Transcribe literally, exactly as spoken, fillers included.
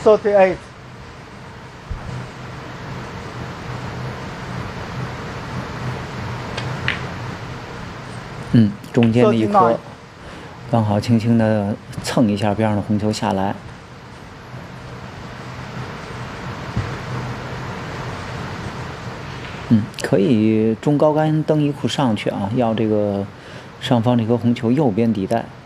thirty-eight。 嗯，中间的一颗 thirty-nine。 刚好轻轻的蹭一下边上的红球下来。嗯，可以中高杆蹬一库上去啊，要这个上方这颗红球右边底带。